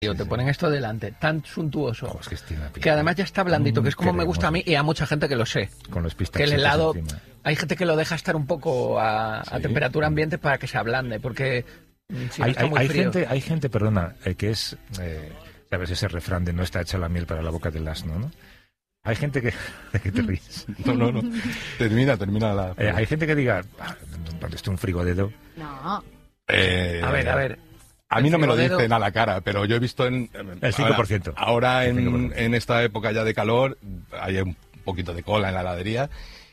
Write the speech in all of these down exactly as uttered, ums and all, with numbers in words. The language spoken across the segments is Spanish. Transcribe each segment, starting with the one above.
Tío, te ponen esto delante, tan suntuoso, Oh, es que, es que además ya está blandito, que es como me gusta a mí y a mucha gente que lo sé. Con los Que pistachitos el helado, encima. hay gente que lo deja estar un poco a, ¿Sí? a temperatura ambiente para que se ablande, porque mm, si no hay, está hay, muy hay frío. gente, hay gente, perdona, eh, que es, eh, sabes, ese refrán de no está hecha la miel para la boca del asno, ¿no? Hay gente que... ¿De qué te ríes? No, no, no. Termina, termina la... Eh, hay gente que diga, ah, ¿dónde está un frigodedo? No. Eh, A ver, a ver. A mí no me lo frigodedo- dicen a la cara, pero yo he visto en... El cinco por ciento. Ahora, ahora El cinco por en, ciento. en esta época ya de calor hay un poquito de cola en la heladería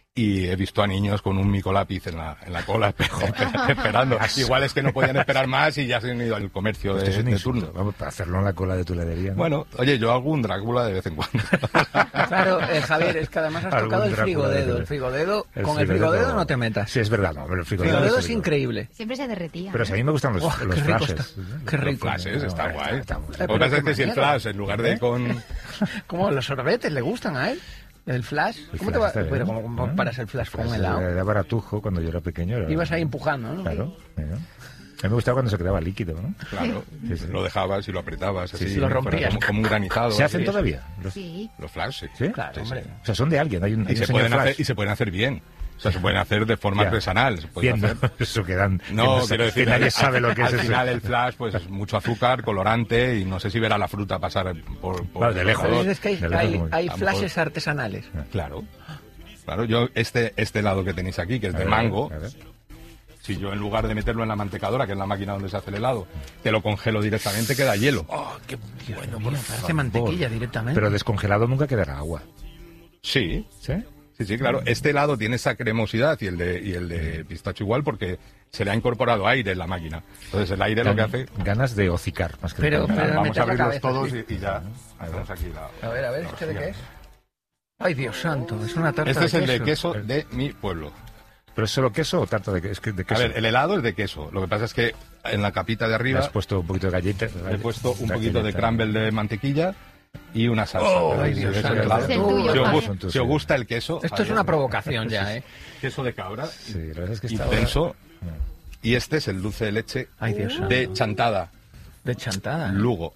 y he visto a niños con un micolápiz en la, en la cola esper- esperando. Igual es que no podían esperar más y ya se han ido al comercio Esto de, es un de insulto. turno. Vamos, para hacerlo en la cola de tu heladería, ¿no? Bueno, oye, yo hago un Drácula de vez en cuando. Claro, eh, Javier, es que además has Algún tocado el Drácula frigodedo. de- El frigodedo, El con el frigodedo- frigodedo no te metas. Sí, es verdad, no, pero el El frigodedo, frigodedo es es increíble. Siempre se derretía. Pero si a mí me gustan los, Oh, los qué rico flashes. está. Qué Los rico. flashes, está No, guay. está muy Eh, Lo pero que pasa qué es que si el manera. flash, en lugar de con... Como los sorbetes, ¿le gustan a él? ¿El flash? El ¿Cómo flash te va? está bien, Pero ¿no? ¿cómo, cómo ¿No? paras el flash con un Pues, helado? Era baratujo cuando yo era pequeño. Era... Ibas ahí empujando, ¿no? Claro. claro. A mí me gustaba cuando se quedaba líquido, ¿no? Claro, Sí, sí. lo dejabas y lo apretabas así. sí, lo fuera rompías. Como, como un granizado. ¿Se hacen así. todavía? Los... Sí. Los flash, sí. ¿Sí? Claro, Sí, sí. hombre. O sea, son de alguien. Hay un, hay Y un se, señor pueden flash. hacer, y se pueden hacer bien. O sea, se pueden hacer de forma Ya. artesanal. Se pueden Bien, hacer... ¿no? Eso que dan. que No, sé- quiero decir, que nadie al- sabe lo que es al eso. final el flash, pues es mucho azúcar, colorante y no sé si verá la fruta pasar por... por Claro, de el lejos. procesador. ¿Sabes? Es que hay, De lejos hay, muy- hay a lo flashes mejor- artesanales. Claro. Claro, yo este, este helado que tenéis aquí, que es A de ver, mango, a ver. si yo en lugar de meterlo en la mantecadora, que es la máquina donde se hace el helado, te lo congelo directamente, queda hielo. Oh, qué bueno, Mira, por parece favor. mantequilla directamente. Pero descongelado nunca quedará agua. Sí, ¿Sí? sí, sí, claro. Este helado tiene esa cremosidad y el de, y el de pistacho igual porque se le ha incorporado aire en la máquina. Entonces el aire lo que hace... Ganas de hocicar, más que Pero- de comer. pero- Vamos meter a la abrirlos cabeza, todos sí. y, y ya hacemos aquí la... A ver, a ver, la ¿este de qué hojilla. es? Ay, Dios santo, es una tarta Este es el de de queso de mi pueblo. ¿Pero es solo queso o tarta de, que- es que de A queso? ver, el helado es de queso. Lo que pasa es que en la capita de Le arriba has puesto un poquito de galleta. le he puesto un de poquito de galleta. crumble de mantequilla y una salsa. Oh, Pero ay, es- Dios es el santo. helado. Es el tuyo, si, os Javier. gusta, si os gusta el queso... Esto es ahí una os- provocación ya, ¿eh? Queso de cabra, Sí, la verdad es que está... intenso. Y este es el dulce de leche Ay, Dios santo. de chantada, De chantada. Lugo,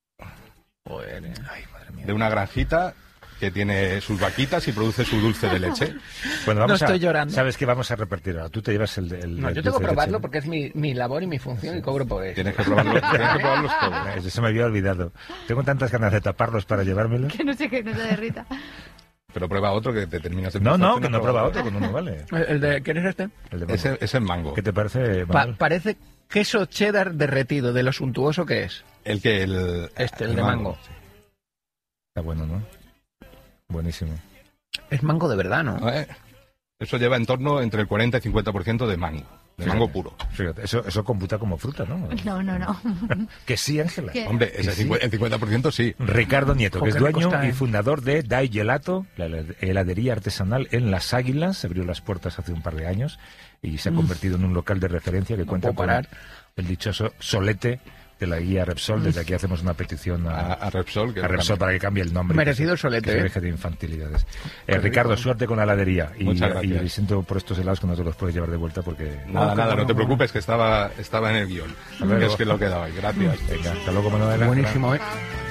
Joder, eh. Ay, madre mía. de una granjita que tiene sus vaquitas y produce su dulce de leche. Bueno, vamos No estoy a, llorando. ¿Sabes qué vamos a repartir ahora? Tú te llevas el... el No, el yo tengo dulce que de probarlo leche. porque es mi, mi labor y mi función y cobro por eso. Tienes que probarlos, tienes que probarlos todos. Ah, Eso me había olvidado. Tengo tantas ganas de taparlos para llevármelos. Que no sé qué, no se derrita. Pero prueba otro que te terminas de No, no, pistacho, que no prueba otro, con uno vale. El, el de, ¿quién es este? El de mango. Ese, ese es mango. ¿Qué te parece, Pa- Manuel? parece queso cheddar derretido de lo suntuoso que es. El que el... Este, el de mango. Está bueno, ¿no? Buenísimo. Es mango de verdad, ¿no? Eh, Eso lleva en torno entre el cuarenta y cincuenta por ciento de mango. De Fíjate, mango puro. Fíjate, eso, eso computa como fruta, ¿no? No, no, no. Que sí, Ángela. ¿Qué? Hombre, ese Sí. cincu- el cincuenta por ciento sí. Ricardo Nieto, Jo, que es qué rico dueño está, y ¿eh? fundador de Dai Gelato, la heladería artesanal en Las Águilas. Se abrió las puertas hace un par de años y se ha convertido en un local de referencia que cuenta puedo con parar. el dichoso solete de la guía Repsol. Desde aquí hacemos una petición A, a, a Repsol. Que a Repsol para que cambie el nombre. Merecido que el se- solete, que se ¿eh? deje de infantilidades. Eh, Ricardo, suerte con la heladería. Y, Muchas gracias. y siento por estos helados que no te los puedes llevar de vuelta porque... Nada, Ah, nada, cómo no te no. preocupes que estaba, estaba en el guión. luego. Que es que lo que daba. Gracias. Venga, hasta luego, Manuela. Buenísimo, ¿eh?